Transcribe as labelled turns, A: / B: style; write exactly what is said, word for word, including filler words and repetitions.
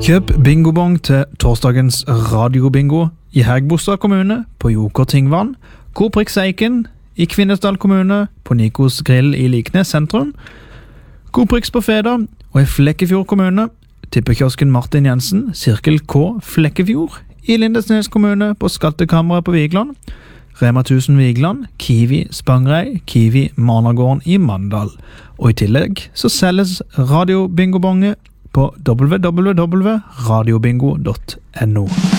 A: Kjøp bingobong til torsdagens radiobingo i Hægebostad kommune på Joker Tingvann, Coop Eiken i Kvinesdal kommune på Nikos Grill i Liknes sentrum, Coop på Feda og i Flekkefjord kommune, tippekiosken Martin Jensen, Sirkel K Flekkefjord i Lindesnes kommune på Skattekammeret på Vigland, Rema tusen Vigland, Kiwi Spangrei, Kiwi Managården i Mandal. Og i tillegg så selges radiobingobonge på w w w punktum radiobingo punktum no.